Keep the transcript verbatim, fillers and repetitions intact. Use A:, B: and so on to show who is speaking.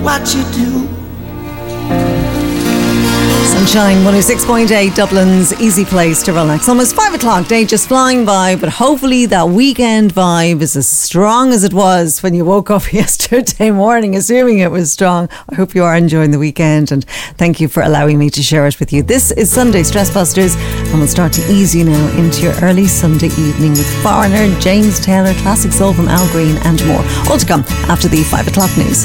A: what you do.
B: Sunshine one oh six point eight, Dublin's easy place to relax. Almost five o'clock, day just flying by, but hopefully that weekend vibe is as strong as it was when you woke up yesterday morning, assuming it was strong. I hope you are enjoying the weekend, and thank you for allowing me to share it with you. This is Sunday Stress Busters, and we'll start to ease you now into your early Sunday evening with Foreigner, James Taylor, classic soul from Al Green, and more. All to come after the five o'clock news.